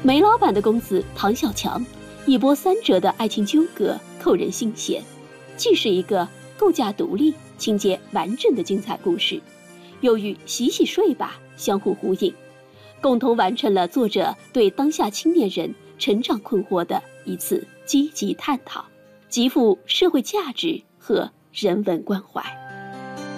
煤老板的公子唐小强，一波三折的爱情纠葛扣人心弦，既是一个构架独立、情节完整的精彩故事，又与洗洗睡吧相互呼应，共同完成了作者对当下青年人成长困惑的一次积极探讨，极富社会价值和人文关怀。